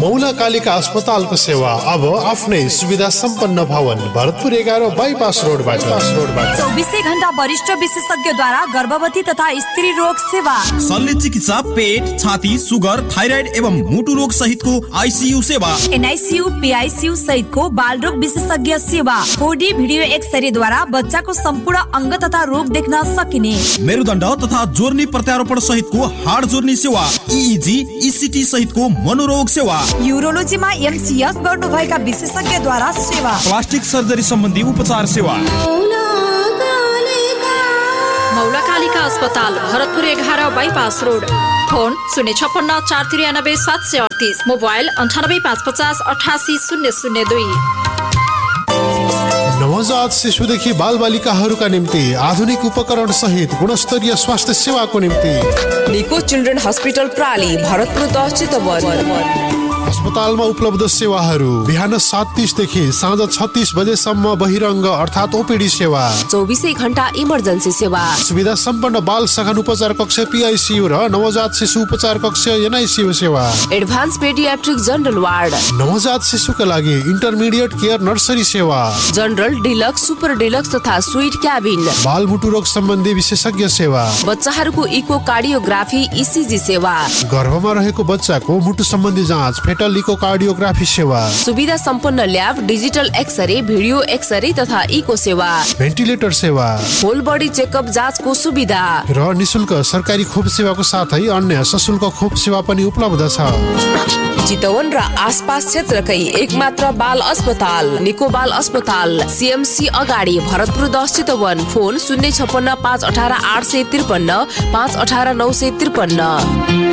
मौला कालिका अस्पतालको सेवा अब आफ्नै सुविधा सम्पन्न भवन भरतपुर 11 बाइपास रोडबाट 24 घण्टा वरिष्ठ विशेषज्ञद्वारा गर्भवती तथा स्त्री रोग सेवा, शल्य चिकित्सा, पेट, छाती, सुगर, थाइराइड एवं मुटु रोग सहितको आइसियु सेवा, एनआइसियु, पीआइसियु सहितको बाल रोग विशेषज्ञ सेवा, 4D भिडियो एक्सरे द्वारा बच्चाको सम्पूर्ण अंग तथा रोग देख्न सकिने, मेरुदण्ड तथा जोर्नी प्रत्यारोपण सहितको हाड जोर्नी सेवा, इइजी, इसिटी सहितको मनोरोग सेवा, यूरोलोजीमा एमसीएस गर्नुभएका विशेषज्ञद्वारा सेवा, प्लास्टिक सर्जरी सम्बन्धी उपचार सेवा। मौला कालिका अस्पताल Bharatpur 11 bypass road. Phone 056 493 738, mobile 98 550 88 002। नवजात शिशुदेखि बालबालिकाहरूका निम्ति आधुनिक उपकरण सहित गुणस्तरीय स्वास्थ्य सेवाको निम्ति निको चिल्ड्रेन हस्पिटल प्राली भरतपुर 10 चितवन। अस्पतालमा उपलब्ध सेवाहरू बिहान 7:30 देखि साँझ 36 बजेसम्म बहिरङ्ग अर्थात् ओपीडी सेवा, 24 घण्टा इमर्जेन्सी सेवा, सुविधा सम्पन्न बाल सघन उपचार कक्ष पीआइसियु र नवजात शिशु उपचार कक्ष एनआइसियु सेवा, एडभान्स पेडियाट्रिक जनरल वार्ड, नवजात शिशुका लागि इन्टरमिडिएट केयर नर्सरी सेवा, जनरल, डिलक्स, सुपर डिलक्स तथा स्वीट क्याबिन, बाल मुटु रोग सम्बन्धी विशेषज्ञ सेवा, बच्चाहरूको इको कार्डियोग्राफी इसिजी सेवा, गर्भमा रहेको बच्चाको मुटु सम्बन्धी जाँच फेटल इको कार्डियोग्राफी सेवा, सुविधा सम्पन्न lab, digital x-ray, video x-ray तथा इको सेवा, भेन्टिलेटर सेवा, होल बडी चेकअप जाँचको सुविधा र निशुल्क सरकारी खोप सेवाको साथै अन्य सशुल्क खोप सेवा पनि उपलब्ध छ। चितवन र आसपास क्षेत्रकै एकमात्र बाल अस्पताल निको बाल अस्पताल, सीएमसी अगाडि भरतपुर 10 चितवन। फोन 056 518 853 518 953।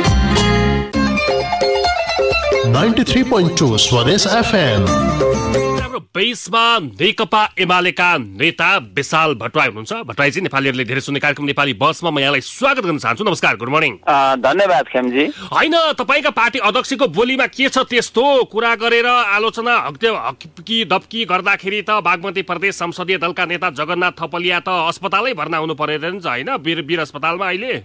93.2 स्वदेश एफएम। बेसमा नेकपा एमालेका नेता विशाल भट्टराई हुनुहुन्छ। भट्टराईजी, नेपालीहरूले धेरै सुन्ने कार्यक्रम नेपाली बसमा म यहाँलाई स्वागत गर्न चाहन्छु। नमस्कार, गुड मर्निङ। धन्यवाद खेमजी। होइन, तपाईँका पार्टी अध्यक्षको बोलीमा के छ त्यस्तो कुरा गरेर आलोचना हक्की दप्की गर्दाखेरि त बागमती प्रदेश संसदीय दलका नेता जगन्नाथ थपलिया त अस्पतालै भर्ना हुनु पर्यो नि, होइन? वीर अस्पतालमा अहिले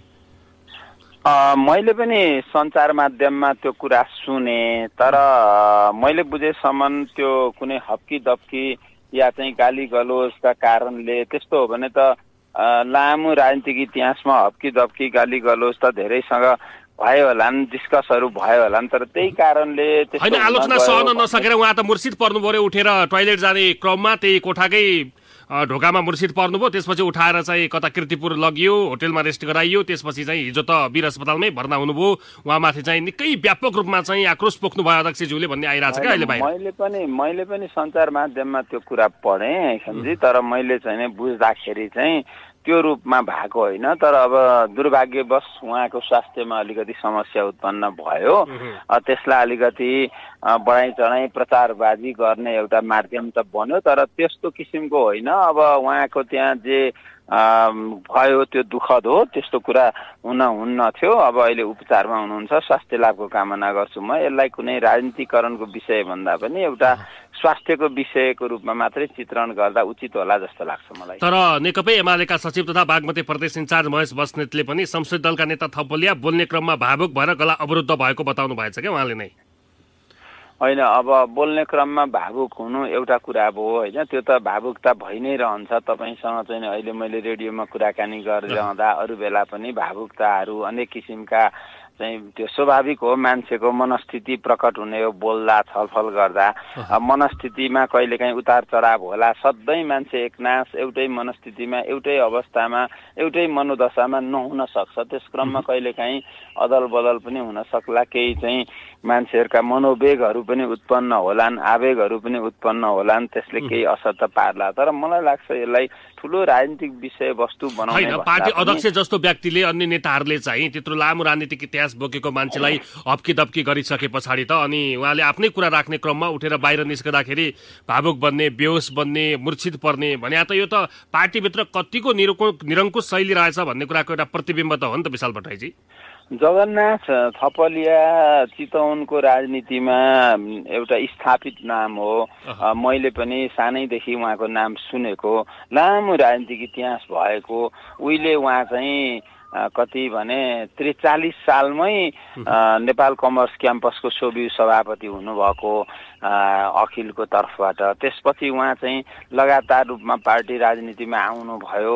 मैले पनि सञ्चार माध्यममा त्यो कुरा सुने, तर मैले बुझेसम्म त्यो कुनै हप्की दप्की या चाहिँ गाली गलोचका कारणले त्यस्तो हो भने त लामो राजनीतिक इतिहासमा हप्की दप्की गाली गलोच त धेरैसँग भयो होलान्, डिस्कसहरू भयो होलान्, तर त्यही कारणले होइन, आलोचना सहन नसकेर उहाँ त मुर्सिद पर्नु पर्यो। उठेर टोइलेट जाने क्रममा त्यही कोठाकै ढोकामा मुर्सिद पर्नुभयो, त्यसपछि उठाएर चाहिँ कता किर्तिपुर लगियो, होटेलमा रेस्ट गराइयो, त्यसपछि चाहिँ हिजो त वीर अस्पतालमै भर्ना हुनुभयो। उहाँमाथि चाहिँ निकै व्यापक रूपमा चाहिँ आक्रोश पोख्नु भयो अध्यक्षज्यूले भन्ने आइरहेको छ क्या अहिले बाहिर। मैले पनि सञ्चार माध्यममा त्यो कुरा पढेँ समझी, तर मैले चाहिँ बुझ्दाखेरि चाहिँ त्यो रूपमा भएको होइन। तर अब दुर्भाग्यवश उहाँको स्वास्थ्यमा अलिकति समस्या उत्पन्न भयो, त्यसलाई अलिकति बढाइ चढाइ प्रचारबाजी गर्ने एउटा माध्यम त बन्यो, तर त्यस्तो किसिमको होइन। अब उहाँको त्यहाँ जे भयो त्यो दुःखद हो, त्यस्तो कुरा हुन्न थियो। अब अहिले उपचारमा हुनुहुन्छ, स्वास्थ्य लाभको कामना गर्छु म। यसलाई कुनै राजनीतिकरणको विषय भन्दा पनि एउटा स्वास्थ्यको विषयको रूपमा मात्रै चित्रण गर्दा उचित होला जस्तो लाग्छ मलाई। तर नेकपा एमालेका सचिव तथा बागमती प्रदेश इन्चार्ज महेश बस्नेतले पनि संसदीय दलका नेता थपलिया बोल्ने क्रममा भावुक भएर गला अवरुद्ध भएको बताउनु भएछ क्या उहाँले नै। होइन, अब बोल्ने क्रममा भावुक हुनु एउटा कुरा भयो होइन, त्यो त भावुकता भइ नै रहन्छ। तपाईँसँग चाहिँ अहिले मैले रेडियोमा कुराकानी गरिरहँदा अरू बेला पनि भावुकताहरू अनेक किसिमका चाहिँ त्यो स्वाभाविक हो, मान्छेको मनस्थिति प्रकट हुने हो। बोल्दा छलफल गर्दा मनस्थितिमा कहिलेकाहीँ उतार चढाव होला। सधैँ मान्छे एकनास एउटै मनस्थितिमा एउटै अवस्थामा एउटै मनोदशामा नहुन सक्छ। त्यस क्रममा कहिलेकाहीँ अदल बदल पनि हुन सक्ला, केही चाहिँ मान्छेहरूका मनोवेगहरू पनि उत्पन्न होलान्, आवेगहरू पनि उत्पन्न होलान्, त्यसले केही असर त पार्ला। तर मलाई लाग्छ यसलाई ठुलो राजनीतिक विषयवस्तु बनाउने होइन। पार्टी अध्यक्ष जस्तो व्यक्तिले अन्य नेताहरूले चाहिँ त्यत्रो लामो राजनीतिक इतिहास बोकेको मान्छेलाई हप्की दप्की गरिसके पछाडि त अनि उहाँले आफ्नै कुरा राख्ने क्रममा उठेर बाहिर निस्कँदाखेरि भावुक बन्ने, बेहोस बन्ने, मूर्छित पर्ने भने त यो त पार्टीभित्र कतिको निरङ्कुश शैली रहेछ भन्ने कुराको एउटा प्रतिबिम्ब त हो नि त विशाल भट्टराईजी। जगन्नाथ थपलिया चितवनको राजनीतिमा एउटा स्थापित नाम हो। मैले पनि सानैदेखि उहाँको नाम सुनेको, लामो राजनीतिक इतिहास भएको। उहिले उहाँ चाहिँ कति भने 43 सालमै नेपाल कमर्स क्याम्पसको सोभि सभापति हुनुभएको अखिलको तर्फबाट। त्यसपछि उहाँ चाहिँ लगातार रूपमा पार्टी राजनीतिमा आउनुभयो,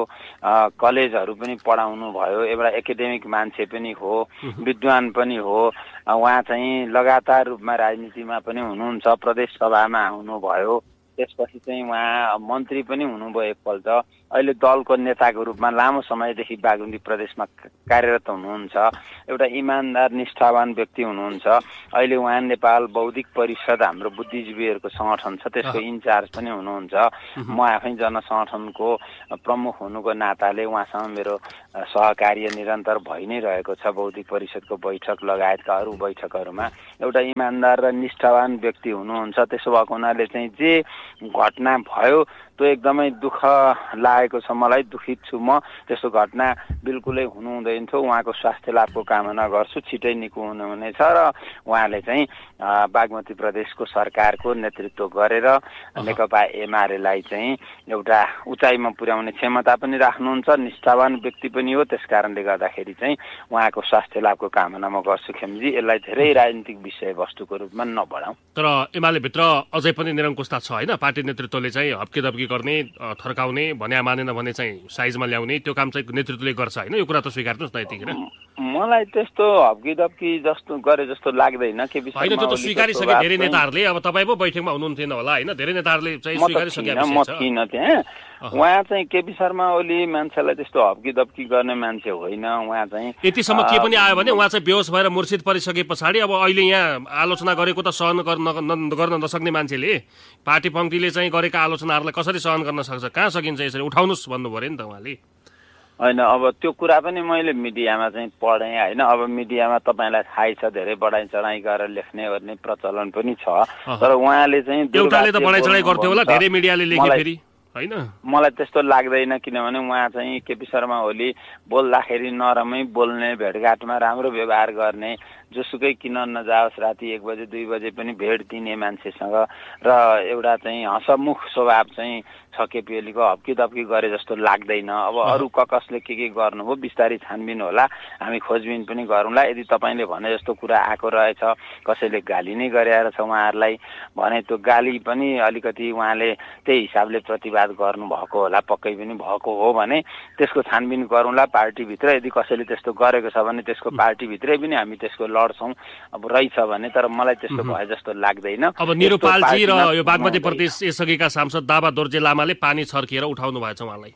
कलेजहरू पनि पढाउनु भयो, एउटा एकाडेमिक मान्छे पनि हो, विद्वान पनि हो। उहाँ चाहिँ लगातार रूपमा राजनीतिमा पनि हुनुहुन्छ, प्रदेश सभामा आउनुभयो। त्यसपछि चाहिँ उहाँ मन्त्री पनि हुनुभयो एकपल्ट। अहिले दलको नेताको रूपमा लामो समयदेखि बागलुङ प्रदेशमा कार्यरत हुनुहुन्छ। एउटा इमान्दार निष्ठावान व्यक्ति हुनुहुन्छ। अहिले उहाँ नेपाल बौद्धिक परिषद हाम्रो बुद्धिजीवीहरूको सङ्गठन छ, त्यसको इन्चार्ज पनि हुनुहुन्छ। म आफै जनसङ्गठनको प्रमुख हुनुको नाताले उहाँसँग मेरो सहकार्य निरन्तर भइ नै रहेको छ। बौद्धिक परिषदको बैठक लगायतका अरू बैठकहरूमा एउटा इमान्दार र निष्ठावान व्यक्ति हुनुहुन्छ। त्यसो भएको हुनाले चाहिँ जे घटना भयो त्यो एकदमै दुःख लागेको छ मलाई, दुखित छु म। त्यस्तो घटना बिल्कुलै हुनु हुँदैन थियो। उहाँको स्वास्थ्य लाभको कामना गर्छु, छिटै निको हुनुहुनेछ र उहाँले चाहिँ बागमती प्रदेशको सरकारको नेतृत्व गरेर नेकपा एमालेलाई चाहिँ एउटा उचाइमा पुर्याउने क्षमता पनि राख्नुहुन्छ, निष्ठावान व्यक्ति पनि हो। त्यसकारणले गर्दाखेरि चाहिँ उहाँको स्वास्थ्य लाभको कामना म गर्छु खेमजी। यसलाई धेरै राजनीतिक विषयवस्तुको रूपमा नबढाउँ। तर एमाले भित्र अझै पनि निरङ्कुशता छ होइन? पार्टी नेतृत्वले चाहिँ हप्केदप्की गर्ने, थर्काउने, भन्या मानेन भने चाहिँ साइजमा ल्याउने त्यो काम चाहिँ नेतृत्वले गर्छ होइन? यो कुरा त स्वीकार्नुहोस् न यतिखेर। मलाई त्यस्तो हप्कीदप्की जस्तो गरे जस्तो लाग्दैन। के विषय होइन, त्यो त स्वीकारिसके धेरै नेताहरूले। अब तपाईँ पो बैठकमा हुनुहुन्थेन होला होइन? धेरै नेताहरूले चाहिँ स्वीकारिसकेका म थिइनँ त्यहाँ। उहाँ चाहिँ केपी शर्मा ओली मान्छेलाई त्यस्तो हप्कीदप्की गर्ने मान्छे होइन। उहाँ चाहिँ यतिसम्म के पनि आयो भने उहाँ चाहिँ बेहोस भएर मुर्सिद परिसके पछाडि अब अहिले यहाँ आलोचना गरेको त सहन गर्न नसक्ने मान्छेले पार्टी पङ्क्तिले चाहिँ गरेका आलोचनाहरूलाई कसरी सहन गर्न सक्छ? कहाँ सकिन्छ यसरी? उठाउनुहोस् भन्नु पऱ्यो नि त उहाँले। होइन, अब त्यो कुरा पनि मैले मिडियामा चाहिँ पढेँ होइन। अब मिडियामा तपाईँलाई थाहै छ धेरै बढाइ चढाइ गरेर लेख्ने गर्ने प्रचलन पनि छ। तर उहाँले चाहिँ एउटाले त बढाइ चढाइ गर्थ्यो होला, धेरै मिडियाले लेखे फेरि होइन? मलाई त्यस्तो लाग्दैन, किनभने उहाँ चाहिँ केपी शर्मा ओली बोल्दाखेरि नरमै बोल्ने, भेटघाटमा राम्रो व्यवहार गर्ने, जोसुकै किन नजाओस् राति 1 बजे 2 बजे पनि भेट दिने मान्छेसँग र एउटा चाहिँ हसमुख स्वभाव चाहिँ छ केपी ओलीको। हप्कीदप्की गरे जस्तो लाग्दैन। अब अरू कसले के गर्नुभयो बिस्तारै छानबिन होला, हामी खोजबिन पनि गरौँला। यदि तपाईँले भने जस्तो कुरा आएको रहेछ, कसैले गाली नै गरेर छ उहाँहरूलाई भने त्यो गाली पनि अलिकति उहाँले त्यही हिसाबले प्रतिवाद गर्नुभएको होला, पक्कै पनि भएको हो भने त्यसको छानबिन गरौँला पार्टीभित्र। यदि कसैले त्यस्तो गरेको छ भने त्यसको पार्टीभित्रै पनि हामी त्यसको लड्छौँ अब रहेछ भने। तर मलाई त्यस्तो भए जस्तो लाग्दैन। अब निरुपालजी र यो बागमती प्रदेश यसअघिका सांसद दावा दोर्जे लामाले पानी छर्किएर उठाउनु भएछ उहाँलाई।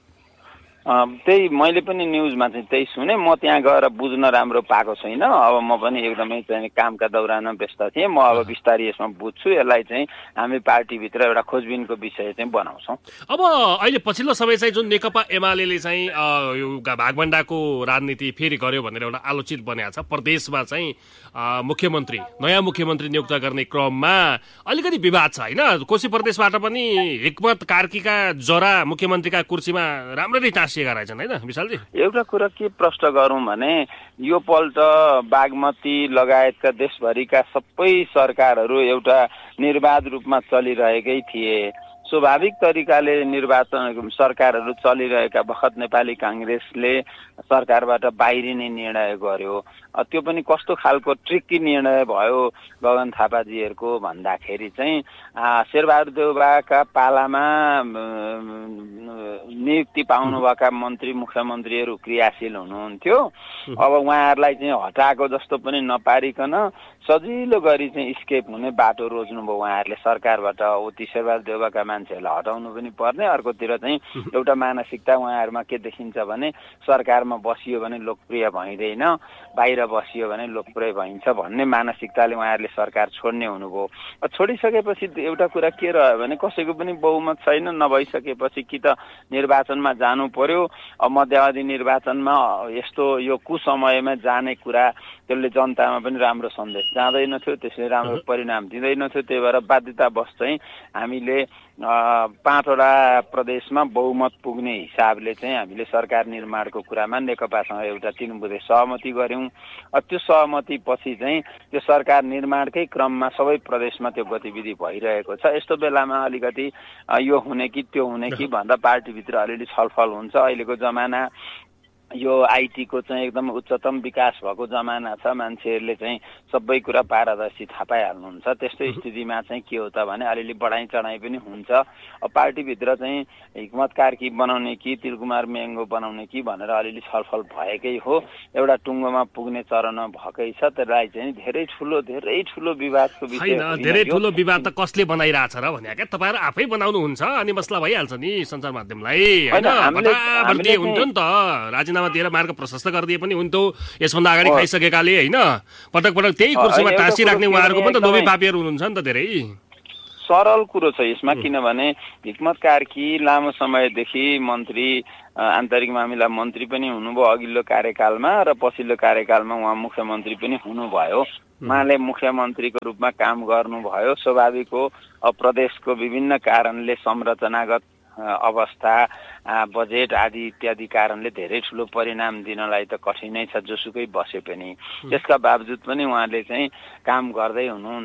त्यही मैले पनि न्युजमा चाहिँ त्यही सुने। म त्यहाँ गएर बुझ्न राम्रो पाएको छैन। अब म पनि एकदमै चाहिँ कामका दौरानमा व्यस्त थिएँ। म अब बिस्तारै यसमा बुझ्छु। यसलाई चाहिँ हामी पार्टीभित्र एउटा खोजबिनको विषय चाहिँ बनाउँछौँ। अब अहिले पछिल्लो समय चाहिँ जुन नेकपा एमाले चाहिँ यो भागभण्डाको राजनीति फेरि गर्यो भनेर एउटा आलोचित बनेको छ। प्रदेशमा चाहिँ मुख्यमन्त्री, नयाँ मुख्यमन्त्री नियुक्त गर्ने क्रममा अलिकति विवाद छ होइन? कोशी प्रदेशबाट पनि हिक्मत कार्कीका जरा मुख्यमन्त्रीका कुर्सीमा राम्ररी टाँसिएका रहेछन् होइन विशालजी? एउटा कुरा के प्रश्न गरौँ भने यो पल्ट बागमती लगायतका देशभरिका सबै सरकारहरू एउटा निर्वाध रूपमा चलिरहेकै थिए। स्वाभाविक तरिकाले निर्वाचन सरकारहरू चलिरहेका बखत नेपाली काङ्ग्रेसले सरकारबाट बाहिरिने निर्णय गर्यो। त्यो पनि कस्तो खालको ट्रिकी निर्णय भयो गगन थापाजीहरूको भन्दाखेरि चाहिँ शेरबहादुर देउवाका पालामा नियुक्ति पाउनुभएका मन्त्री मुख्यमन्त्रीहरू क्रियाशील हुनुहुन्थ्यो। अब उहाँहरूलाई चाहिँ हटाएको जस्तो पनि नपारिकन सजिलो गरी चाहिँ स्केप हुने बाटो रोज्नुभयो उहाँहरूले सरकारबाट। ती शेरबहादुर देउवाका मान्छेहरूलाई हटाउनु पनि पर्ने। अर्कोतिर चाहिँ एउटा मानसिकता उहाँहरूमा के देखिन्छ भने सरकारमा बसियो भने लोकप्रिय भइँदैन, बाहिर बसियो भने लोकप्रिय भइन्छ भन्ने मानसिकताले उहाँहरूले सरकार छोड्ने हुनुभयो। छोडिसकेपछि एउटा कुरा के रह्यो भने कसैको पनि बहुमत छैन। नभइसकेपछि कि त निर्वाचनमा जानु पर्यो। मध्यावधि निर्वाचनमा यस्तो यो कुसमयमा जाने कुरा त्यसले जनतामा पनि राम्रो सन्देश जाँदैन थियो, त्यसले राम्रो परिणाम दिँदैन थियो। त्यही भएर बाध्यतावश चाहिँ हामीले 5वटा प्रदेशमा बहुमत पुग्ने हिसाबले चाहिँ हामीले सरकार निर्माणको कुरामा नेकपासँग एउटा 3 बुँदे सहमति गऱ्यौँ। त्यो सहमति पछि चाहिँ त्यो सरकार निर्माणकै क्रममा सबै प्रदेशमा त्यो गतिविधि भइरहेको छ। यस्तो बेलामा अलिकति यो हुने कि त्यो हुने कि भन्दा पार्टीभित्र अलिअलि छलफल हुन्छ। अहिलेको जमाना यो आइटीको चाहिँ एकदम उच्चतम विकास भएको जमाना छ, मान्छेहरूले चाहिँ सबै कुरा पारदर्शी थाहा पाइहाल्नुहुन्छ। त्यस्तो स्थितिमा चाहिँ के हो त भने अलिअलि बढाइ चढाइ पनि हुन्छ। अब पार्टीभित्र चाहिँ हिक्मत कार्की बनाउने कि तिलकुमार मेङ्गो बनाउने कि भनेर अलिअलि छलफल भएकै हो, एउटा टुङ्गोमा पुग्ने चरणमा भएकै छ। त्यसलाई चाहिँ धेरै ठुलो विवादको विषय होइन। धेरै ठुलो विवाद त कसले बनाइरहेछ र भने क्या तपाईँहरू आफै बनाउनुहुन्छ अनि मसला भइहाल्छ नि सञ्चार माध्यमलाई होइन। फटाफट हुन्थ्यो नि त, राजीनामा दिएर मार्ग प्रशस्त गरिदिए पनि हुन्थ्यो यसभन्दा अगाडि खाइसकेकाले होइन। पटक पटक त्यही कुर्सीमा टाँसिराख्ने उहाँहरूको पनि त लोभी पापीहरू हुनुहुन्छ नि त धेरै। सरल कुरो छ यसमा, किनभने हिक्मत कार्की लामो समयदेखि मन्त्री आन्तरिक मामिला मन्त्री पनि हुनुभयो अघिल्लो कार्यकालमा र पछिल्लो कार्यकालमा उहाँ मुख्यमन्त्री पनि हुनुभयो। उहाँले मुख्यमन्त्रीको रूपमा काम गर्नुभयो। स्वाभाविक हो प्रदेशको विभिन्न कारणले संरचनागत अवस्था बजेट आदि इत्यादि कारणले धेरै ठुलो परिणाम दिनलाई त कठिनै छ जोसुकै बसे पनि। त्यसका बावजुद पनि उहाँले चाहिँ काम गर्दै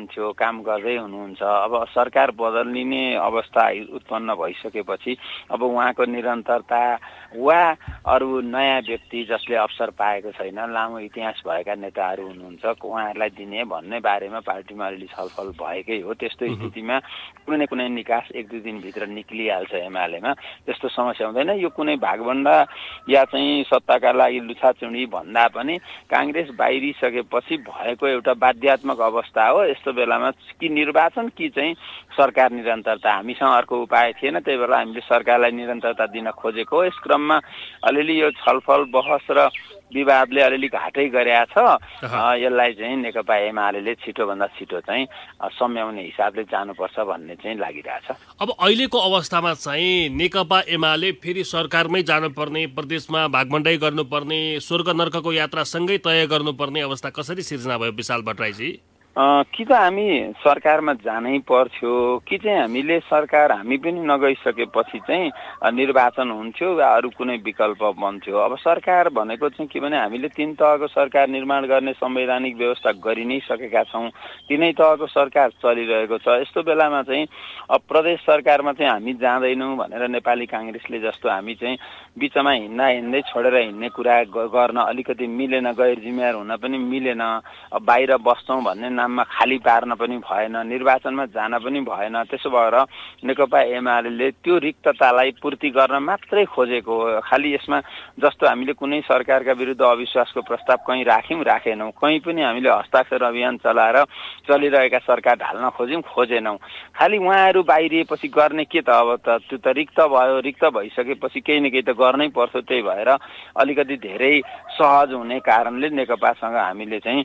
हुनुहुन्छ। अब सरकार बदलिने अवस्था उत्पन्न भइसकेपछि अब उहाँको निरन्तरता वा अरू नयाँ व्यक्ति जसले अवसर पाएको छैन, लामो इतिहास भएका नेताहरू हुनुहुन्छ, उहाँहरूलाई दिने भन्ने बारेमा पार्टीमा अलिअलि छलफल भएकै हो। त्यस्तो स्थितिमा कुनै निकास 1-2 दिनभित्र निक्लिहाल्छ एमालेमा, त्यस्तो समस्या हुँदैन। यो कुनै भागभण्डा या चाहिँ सत्ताका लागि लुछाचुडी भन्दा पनि काङ्ग्रेस बाहिरिसकेपछि भएको एउटा बाध्यात्मक अवस्था हो। यस्तो बेलामा कि निर्वाचन कि चाहिँ सरकार निरन्तरता, हामीसँग अर्को उपाय थिएन, त्यही भएर हामीले सरकारलाई निरन्तरता दिन खोजेको। यस क्रममा अलिअलि यो छलफल बहस र विवादले अलिअलि घाटै गरेका छ। यसलाई चाहिँ नेकपा एमाले छिटोभन्दा छिटो चाहिँ सम्याउने हिसाबले जानुपर्छ भन्ने चाहिँ लागिरहेछ। अब अहिलेको अवस्थामा चाहिँ नेकपा एमाले फेरि सरकारमै जानुपर्ने, प्रदेशमा भागभण्डाइ गर्नुपर्ने, स्वर्ग नर्कको यात्रा सँगै तय गर्नुपर्ने अवस्था कसरी सिर्जना भयो विशाल भट्टराईजी? कि त हामी सरकारमा जानै पर्थ्यो कि चाहिँ हामीले सरकार हामी पनि नगइसकेपछि चाहिँ निर्वाचन हुन्थ्यो वा अरू कुनै विकल्प बन्थ्यो। अब सरकार भनेको चाहिँ के भने हामीले 3 तहको सरकार निर्माण गर्ने संवैधानिक व्यवस्था गरि नै सकेका छौँ, 3 तहको सरकार चलिरहेको छ। यस्तो बेलामा चाहिँ अब प्रदेश सरकारमा चाहिँ हामी जाँदैनौँ भनेर नेपाली काङ्ग्रेसले जस्तो हामी चाहिँ बिचमा हिँड्दै छोडेर हिँड्ने कुरा गर्न अलिकति मिलेन, गैर जिम्मेवार हुन पनि मिलेन। अब बाहिर बस्छौँ भन्ने नाममा खाली पार्न पनि भएन, निर्वाचनमा जान पनि भएन। त्यसो भएर नेकपा एमाले त्यो रिक्ततालाई पूर्ति गर्न मात्रै खोजेको हो। खालि यसमा जस्तो हामीले कुनै सरकारका विरुद्ध अविश्वासको प्रस्ताव कहीँ राखेनौँ, कहीँ पनि हामीले हस्ताक्षर अभियान चलाएर चलिरहेका सरकार ढाल्न खोजेनौँ। खालि उहाँहरू बाहिरिएपछि गर्ने के त, अब त त्यो त रिक्त भयो, रिक्त भइसकेपछि केही न केही त गर्नै पर्छ। त्यही भएर अलिकति धेरै सहज हुने कारणले नेकपासँग हामीले चाहिँ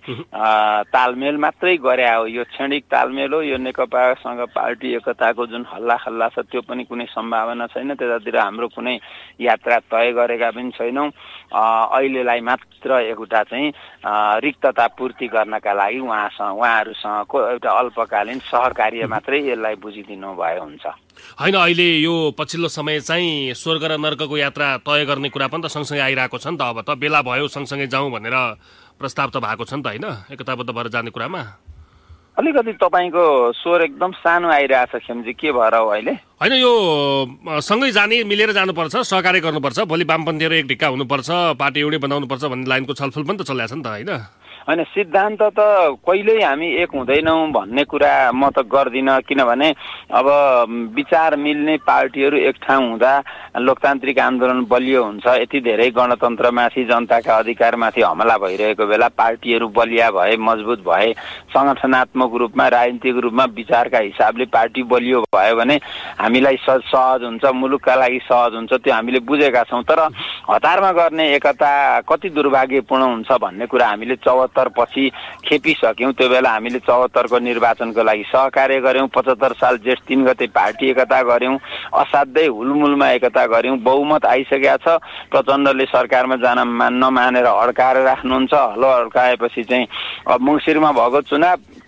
तालमेल मात्रै गरे हो। यो क्षणिक तालमेल हो। यो नेकपासँग पार्टी एकताको जुन हल्ला छ त्यो पनि कुनै सम्भावना छैन। त्यतातिर हाम्रो कुनै यात्रा तय गरेका पनि छैनौँ। अहिलेलाई मात्र एउटा चाहिँ रिक्तता पूर्ति गर्नका लागि उहाँहरूसँगको एउटा अल्पकालीन सहकार्य मात्रै यसलाई बुझिदिनु भए हुन्छ। होइन, अहिले यो पछिल्लो समय चाहिँ स्वर्ग र नर्कको यात्रा तय गर्ने कुरा पनि त सँगसँगै आइरहेको छ नि त। अब त बेला भयो सँगसँगै जाउँ भनेर प्रस्ताव त भएको छ नि त होइन, एकताबद्ध भएर जाने कुरामा। अलिकति तपाईँको स्वर एकदम सानो आइरहेछ खेमजी, के भएर हो अहिले? होइन, यो सँगै जाने, मिलेर जानुपर्छ, सहकार्य गर्नुपर्छ, भोलि वामपन्थीहरू एक ढिक्का हुनुपर्छ, पार्टी एउटै बनाउनुपर्छ भन्ने लाइनको छलफल पनि त चलिरहेछ नि त होइन। होइन, सिद्धान्त त कहिल्यै हामी एक हुँदैनौँ भन्ने कुरा म त गर्दिनँ। किनभने अब विचार मिल्ने पार्टीहरू एक ठाउँ हुँदा लोकतान्त्रिक आन्दोलन बलियो हुन्छ। यति धेरै गणतन्त्रमाथि, जनताका अधिकारमाथि हमला भइरहेको बेला पार्टीहरू बलिया भए, मजबुत भए, सङ्गठनात्मक रूपमा, राजनीतिक रूपमा विचारका हिसाबले पार्टी बलियो भयो भने हामीलाई सहज हुन्छ, मुलुकका लागि सहज हुन्छ। त्यो हामीले बुझेका छौँ। तर हतारमा गर्ने एकता कति दुर्भाग्यपूर्ण हुन्छ भन्ने कुरा हामीले 74 पछि खेपिसक्यौँ। त्यो बेला हामीले 74 को निर्वाचनको लागि सहकार्य गऱ्यौँ। 75 साल जेठ 3 गते पार्टी एकता गऱ्यौँ। असाध्यै हुलमुलमा एकता गऱ्यौँ। बहुमत आइसकेका छ। प्रचण्डले सरकारमा जान नमानेर अड्काएर राख्नुहुन्छ। हलो अड्काएपछि चाहिँ अब मङ्सिरमा भएको चुनाव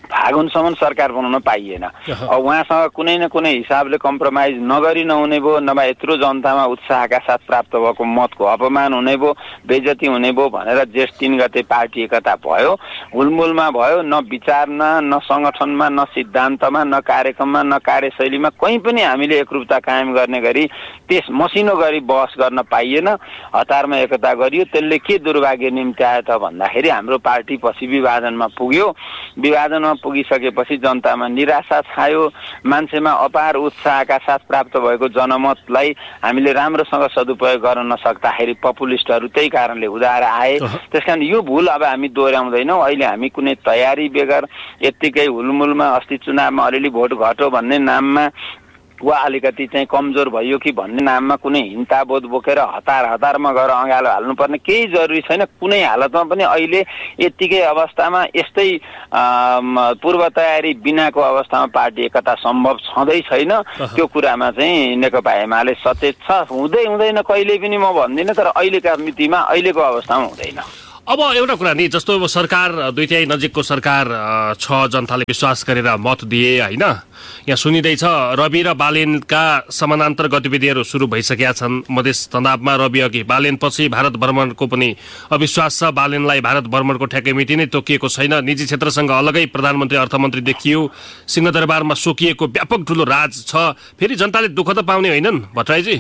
फागुनसम्म सरकार बनाउन पाइएन। अब उहाँसँग कुनै न कुनै हिसाबले कम्प्रोमाइज नगरी नहुने भयो, नभए यत्रो जनतामा उत्साहका साथ प्राप्त भएको मतको अपमान हुने भयो, बेइज्जती हुने भयो भनेर जेठ 3 गते पार्टी एकता भयो। हुलमुलमा भयो, न विचारमा, न संगठनमा, न सिद्धान्तमा, न कार्यक्रममा, न कार्यशैलीमा कहीँ पनि हामीले एकरूपता कायम गर्ने गरी त्यस मसिनो गरी बहस गर्न पाइएन। हतारमा एकता गरियो। त्यसले के दुर्भाग्य निम्ति आयो त भन्दाखेरि हाम्रो पार्टी पछि विभाजनमा पुग्यो। विभाजनमा पुगिसकेपछि जनतामा निराशा छायो। मान्छेमा अपार उत्साहका साथ प्राप्त भएको जनमतलाई हामीले राम्रोसँग सदुपयोग गर्न नसक्दाखेरि पपुलिस्टहरू त्यही कारणले उदाएर आए। त्यसकारण यो भूल अब हामी दोहोऱ्याउँदैनौँ। अहिले हामी कुनै तयारी बेगर यत्तिकै हुलमुलमा अस्ति चुनावमा अलिअलि भोट घट्यो भन्ने नाममा वा अलिकति चाहिँ कमजोर भयो कि भन्ने नाममा कुनै हिंताबोध बोकेर हतारमा गएर अँगालो हाल्नुपर्ने केही जरुरी छैन। कुनै हालतमा पनि अहिले यत्तिकै अवस्थामा यस्तै पूर्व तयारी बिनाको अवस्थामा पार्टी एकता सम्भव छँदै छैन। त्यो कुरामा चाहिँ नेकपा एमाले सचेत छ। हुँदैन कहिले पनि म भन्दिनँ, तर अहिलेका मितिमा अहिलेको अवस्थामा हुँदैन। अब एउटा कुरा नि, जस्तो सरकार 2/3 नजिकको सरकार छ, जनताले विश्वास गरेर मत दिए होइन। यहाँ सुनिँदैछ रवि र बालेनका समानान्तर गतिविधिहरू सुरु भइसकेका छन् मधेस तनावमा। रवि अघि बालेनपछि भारत भ्रमणको पनि अविश्वास छ। बालेनलाई भारत भ्रमणको ठ्याक्कै मिति नै तोकिएको छैन। निजी क्षेत्रसँग अलगै प्रधानमन्त्री अर्थमन्त्री देखियो। सिंहदरबारमा सोकिएको व्यापक ठुलो राज छ। फेरि जनताले दुःख त पाउने होइनन् भट्टराईजी?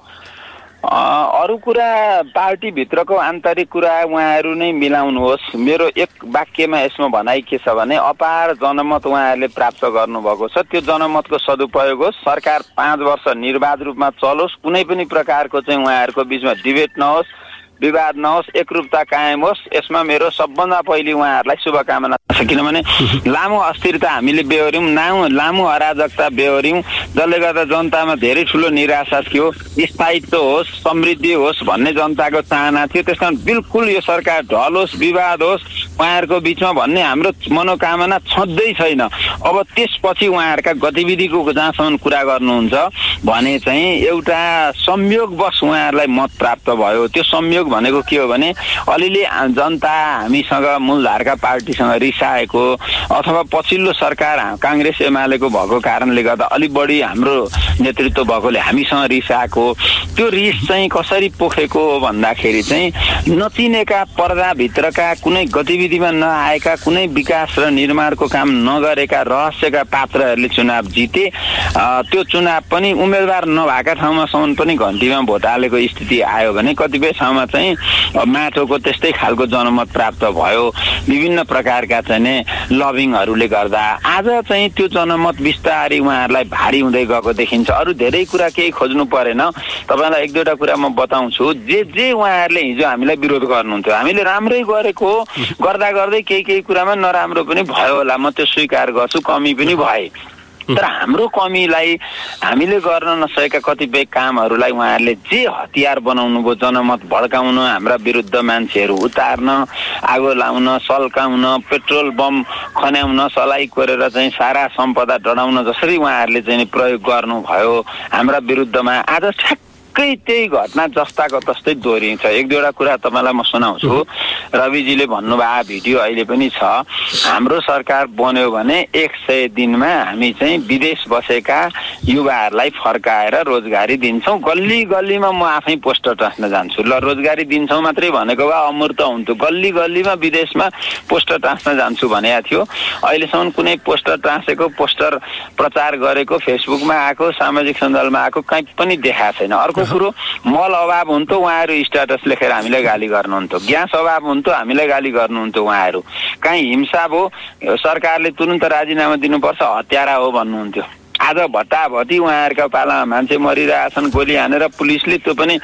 अरू कुरा पार्टीभित्रको आन्तरिक कुरा उहाँहरू नै मिलाउनुहोस्। मेरो एक वाक्यमा यसमा भनाइ के छ भने अपार जनमत उहाँहरूले प्राप्त गर्नुभएको छ। त्यो जनमतको सदुपयोग होस्। सरकार 5 वर्ष निर्वाध रूपमा चलोस्। कुनै पनि प्रकारको चाहिँ उहाँहरूको बिचमा डिबेट नहोस्, विवाद नहोस्, एकरूपता कायम होस्। यसमा मेरो सबभन्दा पहिले उहाँहरूलाई शुभकामना छ। किनभने लामो अस्थिरता हामीले बेहोर्यौँ, लामो अराजकता बेहोर्यौँ, जसले गर्दा जनतामा धेरै ठुलो निराशा थियो। स्थायित्व होस्, समृद्धि होस् भन्ने जनताको चाहना थियो। त्यसकारण बिल्कुल यो सरकार ढलोस्, विवाद होस् उहाँहरूको बिचमा भन्ने हाम्रो मनोकामना छँदै छैन। अब त्यसपछि उहाँहरूका गतिविधिको जहाँसम्म कुरा गर्नुहुन्छ भने चाहिँ एउटा संयोगवश उहाँहरूलाई मत प्राप्त भयो। त्यो संयोग भनेको के हो भने अलिअलि जनता हामीसँग मूलधारका पार्टीसँग रिसाएको अथवा पछिल्लो सरकार काङ्ग्रेस एमालेको भएको कारणले गर्दा अलिक बढी हाम्रो नेतृत्व भएकोले हामीसँग रिसाएको। त्यो रिस चाहिँ कसरी पोखेको भन्दाखेरि चाहिँ नचिनेका पर्दाभित्रका कुनै गतिविधिमा नआएका, कुनै विकास र निर्माणको काम नगरेका रहस्यका पात्रहरूले चुनाव जिते। त्यो चुनाव पनि उम्मेदवार नभएका ठाउँमासम्म पनि घन्टीमा भोट हालेको स्थिति आयो भने कतिपय ठाउँमा चाहिँ माटोको त्यस्तै खालको जनमत प्राप्त भयो। विभिन्न प्रकारका चाहिँ लबिङहरूले गर्दा आज चाहिँ त्यो जनमत बिस्तारै उहाँहरूलाई भारी हुँदै गएको देखिन्छ। अरू धेरै कुरा केही खोज्नु परेन। तपाईँलाई 1-2वटा कुरा म बताउँछु। जे उहाँहरूले हिजो हामीलाई विरोध गर्नुहुन्थ्यो, हामीले राम्रै गरेको गर्दा गर्दै केही कुरामा नराम्रो पनि भयो होला, म त्यो स्वीकार गर्छु, कमी पनि भए। तर हाम्रो कमीलाई हामीले गर्न नसकेका कतिपय कामहरूलाई उहाँहरूले जे हतियार बनाउनु भयो, जनमत भड्काउन, हाम्रा विरुद्ध मान्छेहरू उतार्न, आगो लाउन, सल्काउन, पेट्रोल बम खन्याउन, सलाई कोरेर चाहिँ सारा सम्पदा डढाउन जसरी उहाँहरूले चाहिँ प्रयोग गर्नुभयो हाम्रा विरुद्धमा, आज त्यही घटना जस्ताको तस्तै दोहोरिन्छ। 1-2वटा कुरा तपाईँलाई म सुनाउँछु। रविजीले भन्नुभयो भिडियो अहिले पनि छ, हाम्रो सरकार बन्यो भने 100 दिनमा हामी चाहिँ विदेश बसेका युवाहरूलाई फर्काएर रोजगारी दिन्छौँ। गल्ली गल्लीमा म आफै पोस्टर टाँस्न जान्छु। ल रोजगारी दिन्छौँ मात्रै भनेको भए अमूर्त हुन्थ्यो। गल्ली गल्लीमा विदेशमा पोस्टर टाँस्न जान्छु भनेको थियो। अहिलेसम्म कुनै पोस्टर टाँसेको, पोस्टर प्रचार गरेको, फेसबुकमा आएको, सामाजिक सञ्जालमा आएको कहीँ पनि देखाएको छैन। अर्को कुरो, मल अभाव हुन्थ्यो उहाँहरू स्ट्याटस लेखेर हामीलाई गाली गर्नुहुन्थ्यो। ग्यास अभाव हुन्थ्यो हामीलाई गाली गर्नुहुन्थ्यो उहाँहरू। कहीँ हिंसा भयो सरकारले तुरुन्त राजीनामा दिनुपर्छ, हत्यारा हो भन्नुहुन्थ्यो। आज भट्टाभट्टी उहाँहरूका पालामा मान्छे मरिरहेछन् गोली हानेर। पुलिसले त्यो पनि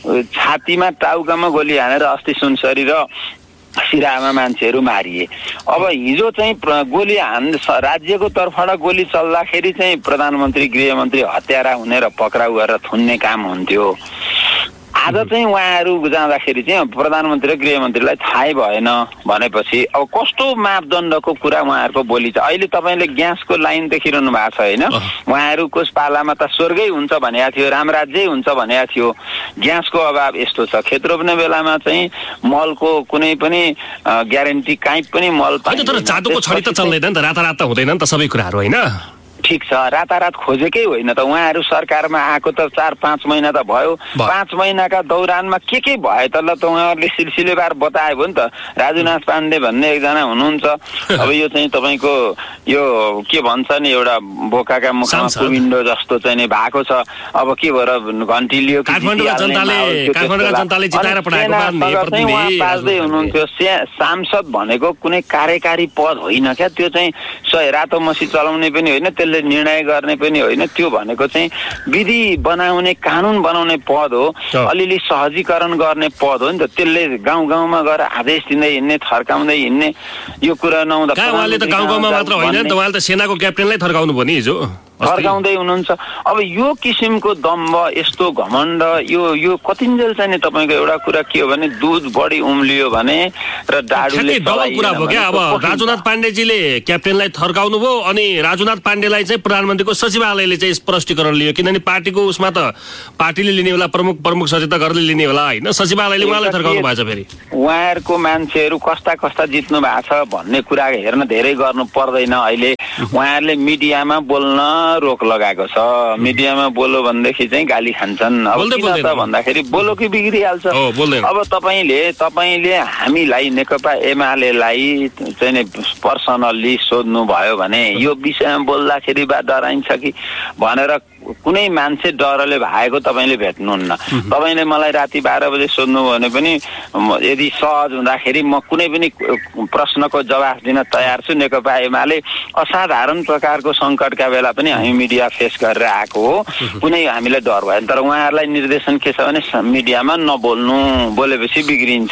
छातीमा टाउकामा गोली हानेर अस्ति सुनसरी र सिराहामा मान्छेहरू मारिए। अब हिजो चाहिँ गोली राज्यको तर्फबाट गोली चल्दाखेरि चाहिँ प्रधानमन्त्री, गृहमन्त्री हत्यारा हुने र पक्राउ गरेर थुन्ने काम हुन्थ्यो। आज चाहिँ उहाँहरू जाँदाखेरि चाहिँ प्रधानमन्त्री र गृहमन्त्रीलाई थाहै भएन भनेपछि अब कस्तो मापदण्डको कुरा उहाँहरूको बोली छ। अहिले तपाईँले ग्यासको लाइन देखिरहनु भएको छ होइन, उहाँहरूको पालामा त स्वर्गै हुन्छ भनेको थियो, रामराज्यै हुन्छ भनेको थियो। ग्यासको अभाव यस्तो छ, खेत रोप्ने बेलामा चाहिँ मलको कुनै पनि ग्यारेन्टी काहीँ पनि मल पाइँदैन। तर जादुको छडी त चल्दैन नि त, रातारात त हुँदैन नि त सबै कुराहरू होइन। ठिक छ, रातारात खोजेकै होइन त। उहाँहरू सरकारमा आएको त 4-5 महिना त भयो। 5 महिनाका दौरानमा के भयो त ल त उहाँहरूले सिलसिलेवार बताए भयो नि त। राजुनाथ पाण्डे भन्ने एकजना हुनुहुन्छ, अब यो चाहिँ तपाईँको यो के भन्छ नि एउटा बोकाका मुखमा विन्डो जस्तो चाहिँ नि भएको छ। अब के भएर घन्टी लियो पास्दै हुनुहुन्थ्यो। सांसद भनेको कुनै कार्यकारी पद होइन क्या, त्यो चाहिँ रातो मसी चलाउने पनि होइन, त्यसले निर्णय गर्ने पनि होइन। त्यो भनेको चाहिँ विधि बनाउने कानुन बनाउने पद हो, अलिअलि सहजीकरण गर्ने पद हो नि त। त्यसले गाउँ गाउँमा गएर आदेश दिँदै हिँड्ने, थर्काउँदै हिँड्ने यो कुरा नहुँदा उहाँले त गाउँ गाउँमा मात्र होइन नि त, उहाँले त सेनाको क्याप्टेनलाई थर्काउनु भयो नि हिजो, थर्काउँदै हुनुहुन्छ। अब यो किसिमको दम्भ, यस्तो घमण्ड, यो कतिन्जेल चाहिँ नि तपाईँको एउटा कुरा के हो भने दुध बढी उम्लियो भने र डाडुले डबल कुरा भयो क्या। अब राजुनाथ पाण्डेजीले क्याप्टेनलाई थर्काउनु भयो अनि राजुनाथ पाण्डेलाई चाहिँ प्रधानमन्त्रीको सचिवालयले चाहिँ स्पष्टीकरण लियो, किनभने पार्टीको उसमा त पार्टीले लिने बेला प्रमुख सचेतकहरूले लिने बेला होइन, सचिवालयले उहाँलाई थर्काउनु भएछ। फेरि उहाँहरूको मान्छेहरू कस्ता जित्नु भएको छ भन्ने कुरा हेर्न धेरै गर्नु पर्दैन। अहिले उहाँहरूले मिडियामा बोल्न रोक लगाएको छ। मिडियामा बोल्यो भनेदेखि चाहिँ गाली खान्छन्। अब किन त भन्दाखेरि बोलो कि बिग्रिहाल्छ। अब तपाईँले हामीलाई नेकपा एमालेलाई चाहिँ नि पर्सनल्ली सोध्नु भयो भने यो विषयमा बोल्दाखेरि बा डराइन्छ कि भनेर कुनै मान्छे डरले भागेको तपाईँले भेट्नुहुन्न। तपाईँले मलाई राति 12 बजे सोध्नु भने पनि यदि सहज हुँदाखेरि म कुनै पनि प्रश्नको जवाफ दिन तयार छु। नेकपा एमाले असाधारण प्रकारको सङ्कटका बेला पनि हामी मिडिया फेस गरेर आएको हो, कुनै हामीलाई डर भएन। तर उहाँहरूलाई निर्देशन के छ भने मिडियामा नबोल्नु, बोलेपछि बिग्रिन्छ।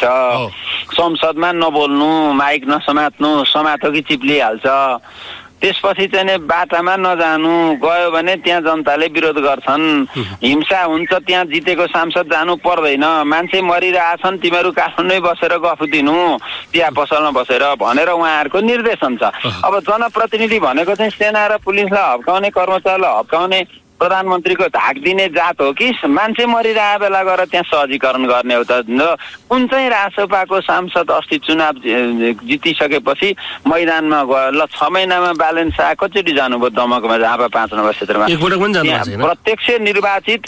संसदमा नबोल्नु, माइक नसमात्नु, समातो कि चिप्लिहाल्छ। त्यसपछि चाहिँ बाटामा नजानु, गयो भने त्यहाँ जनताले विरोध गर्छन्, हिंसा हुन्छ, त्यहाँ जितेको सांसद जानु पर्दैन, मान्छे मरिरहेछन्, तिमीहरू काठमाडौँमै बसेर गफ दिनु, चिया पसलमा बसेर भनेर उहाँहरूको निर्देशन छ। अब जनप्रतिनिधि भनेको चाहिँ सेना र पुलिसलाई हप्काउने, कर्मचारीलाई हप्काउने, प्रधानमन्त्रीको धाक दिने जात हो कि मान्छे मरिरहेको बेला गएर त्यहाँ सहजीकरण गर्ने हो त? कुन चाहिँ रासोपाको सांसद अस्ति चुनाव जितिसकेपछि मैदानमा गयो, ल 6 महिनामा बालेन शाह कचोटि जानुभयो दमकमा, झापा 5 नम्बर क्षेत्रमा। प्रत्यक्ष निर्वाचित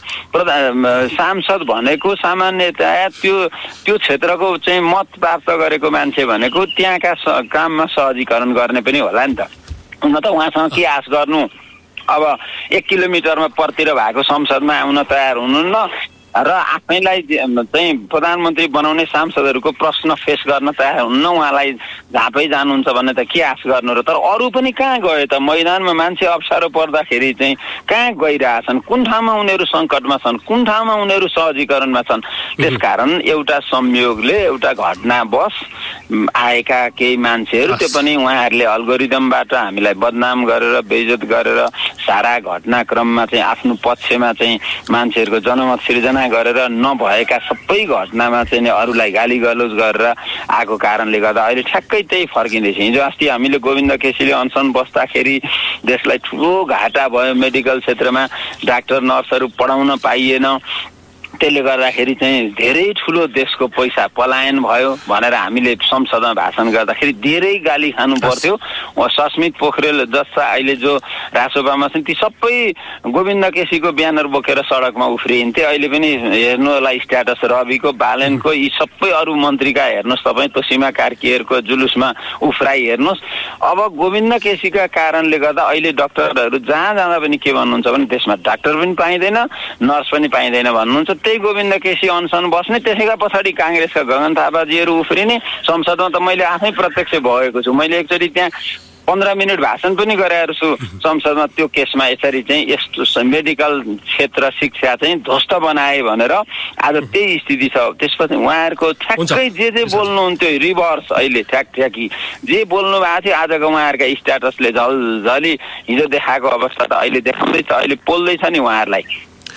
सांसद भनेको सामान्यतया त्यो क्षेत्रको चाहिँ मत प्राप्त गरेको मान्छे भनेको त्यहाँका काममा सहजीकरण गर्ने पनि होला नि त। हुन त उहाँसँग के आश गर्नु? अब 1 किलोमिटरमा परतिर भएको संसदमा आउन तयार हुनुहुन्न र आफैलाई चाहिँ प्रधानमन्त्री बनाउने सांसदहरूको प्रश्न फेस गर्न तयार हुन्न, उहाँलाई झापै जानुहुन्छ भने त के आश गर्नु र? तर अरू पनि कहाँ गए त? मैदानमा मान्छे अप्ठ्यारो पर्दाखेरि चाहिँ कहाँ गइरहेछन्? कुन ठाउँमा उनीहरू सङ्कटमा छन्? कुन ठाउँमा उनीहरू सहजीकरणमा छन्? त्यसकारण एउटा संयोगले, एउटा घटनावश आएका केही मान्छेहरू, त्यो पनि उहाँहरूले अल्गोरिदमबाट हामीलाई बदनाम गरेर, बेइज्जत गरेर, सारा घटनाक्रममा चाहिँ आफ्नो पक्षमा चाहिँ मान्छेहरूको जनमत सिर्जना गरेर नभएका सबै घटनामा चाहिँ अरूलाई गाली गलौज गरेर आएको कारणले गर्दा अहिले ठ्याक्कै त्यही फर्किँदैछ। हिजो अस्ति हामीले गोविन्द केसीले अनसन बस्दाखेरि देशलाई ठुलो घाटा भयो, मेडिकल क्षेत्रमा डाक्टर नर्सहरू पढाउन पाइएन, त्यसले गर्दाखेरि चाहिँ धेरै ठुलो देशको पैसा पलायन भयो भनेर हामीले संसदमा भाषण गर्दाखेरि धेरै गाली खानु पर्थ्यो। सस्मित पोखरेल जस्ता अहिले जो रासोपामा छन् ती सबै गोविन्द केसीको ब्यानर बोकेर सडकमा उफ्रिन्थे। अहिले पनि हेर्नु होला स्ट्याटस रविको, बालेनको, यी सबै अरू मन्त्रीका हेर्नुहोस् तपाईँ, तोसीमा कार्कीहरूको जुलुसमा उफ्राई हेर्नुहोस्। अब गोविन्द केसीका कारणले गर्दा अहिले डाक्टरहरू जहाँ जाँदा पनि के भन्नुहुन्छ भने देशमा डाक्टर पनि पाइँदैन, नर्स पनि पाइँदैन भन्नुहुन्छ। त्यही गोविन्द केसी अनसन बस्ने, त्यसैका पछाडि काङ्ग्रेसका गगन थापाजीहरू उफ्रिने। संसदमा त मैले आफै प्रत्यक्ष भएको छु, मैले एकचोटि त्यहाँ 15 मिनट भाषण पनि गरेर छु संसदमा। त्यो केसमा यसरी चाहिँ यस्तो मेडिकल क्षेत्र शिक्षा चाहिँ ध्वस्त बनाए भनेर आज त्यही स्थिति छ। त्यसपछि उहाँहरूको ठ्याक्कै जे बोल्नुहुन्थ्यो रिभर्स, अहिले ठ्याकी जे बोल्नु भएको थियो आजको उहाँहरूका स्ट्याटसले झलझली हिजो देखाएको अवस्था त अहिले देखाउँदैछ, अहिले पोल्दैछ नि उहाँहरूलाई।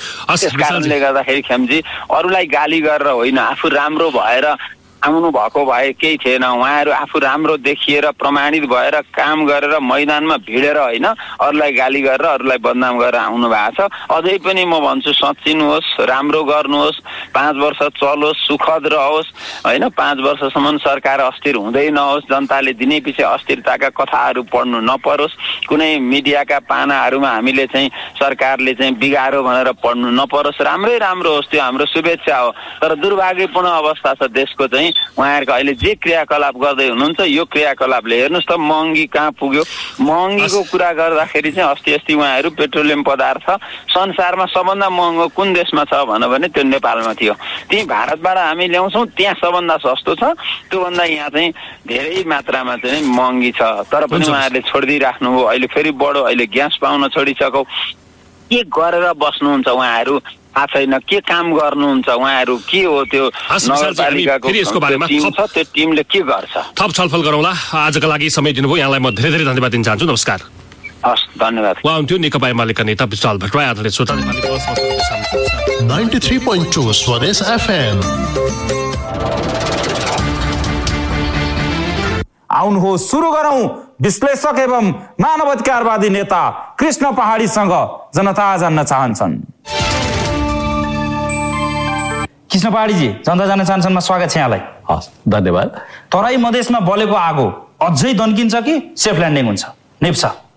त्यस कारणले गर्दाखेरि खेमजी अरूलाई गाली गरेर होइन, आफू राम्रो भएर आउनु भएको भए केही थिएन। उहाँहरू आफू राम्रो देखिएर प्रमाणित भएर काम गरेर मैदानमा भिडेर होइन, अरूलाई गाली गरेर अरूलाई बदनाम गरेर आउनु भएको छ। अझै पनि म भन्छु सच्चिनुहोस्, राम्रो गर्नुहोस्, 5 वर्ष चलोस्, सुखद रहोस् होइन, 5 वर्षसम्म सरकार अस्थिर हुँदै नहोस्, जनताले दिनै पछि अस्थिरताका कथाहरू पढ्नु नपरोस्, कुनै मिडियाका पानाहरूमा हामीले चाहिँ सरकारले चाहिँ बिगारो भनेर पढ्नु नपरोस्, राम्रै राम्रो होस्, त्यो हाम्रो शुभेच्छा हो। तर दुर्भाग्यपूर्ण अवस्था छ देशको चाहिँ उहाँहरूको अहिले जे क्रियाकलाप गर्दै हुनुहुन्छ यो क्रियाकलापले हेर्नुहोस् त महँगी कहाँ पुग्यो। महँगीको कुरा गर्दाखेरि चाहिँ अस्ति उहाँहरू पेट्रोलियम पदार्थ संसारमा सबभन्दा महँगो कुन देशमा छ भने त्यो नेपालमा थियो। त्यही भारतबाट हामी ल्याउँछौँ, त्यहाँ सबभन्दा सस्तो छ, त्योभन्दा यहाँ चाहिँ धेरै मात्रामा चाहिँ महँगी छ। तर पनि उहाँहरूले छोडिदिइराख्नुभयो। अहिले फेरि बढो, अहिले ग्यास पाउन छोडिसक्यो। के गरेर बस्नुहुन्छ उहाँहरू थाहा छैन, के काम गर्नुहुन्छ उहाँहरू, के हो त्यो नगरपालिकाको टिम छ, त्यो टिमले के गर्छ। थप छलफल गरौँला। आजका लागि समय दिनुभयो, यहाँलाई म धेरै धेरै धन्यवाद दिन चाहन्छु। नमस्कार। हस्, धन्यवाद। उहाँ हुन्थ्यो नेकपा एमालेका नेता विशाल भट्टराई। आदरणीय श्रोता, 93.2 स्वदेश FM। आउनुहोस् सुरु गरौं विश्लेषक एवं मानवाधिकारवादी नेता कृष्ण पहाडीसँग जनता जान्न चाहन्छन्। कृष्ण पहाडीजी, जनता जान्न चाहन्छनमा स्वागत छ यहाँलाई। हस्, धन्यवाद। तराई मधेसमा बलेको आगो अझै दन्किन्छ कि सेफ ल्यान्डिङ हुन्छ? निप्छ।